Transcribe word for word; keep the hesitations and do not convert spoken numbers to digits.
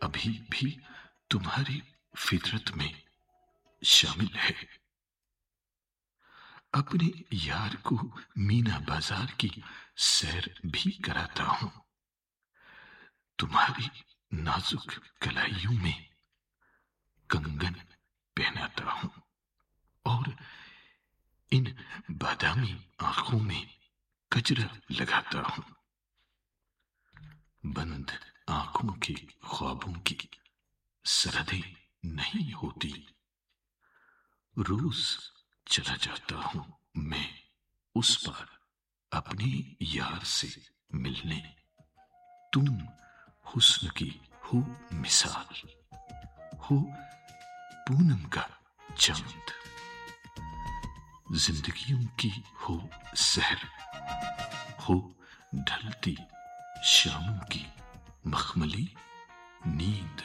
अभी भी तुम्हारी फितरत में शामिल है। अपने यार को मीना बाजार की सैर भी कराता हूं, तुम्हारी नाजुक कलाइयों में कंगन पहनाता हूं और इन बादामी आंखों में कजरा लगाता हूं। बंद आंखों के ख्वाबों की सरहदें नहीं होती। रोज चला जाता हूं मैं उस पार अपने यार से मिलने। तुम हुस्न की हो मिसाल, हो पूनम का चांद, जिंदगियों की हो सहर, हो ढलती शामों की मखमली नींद।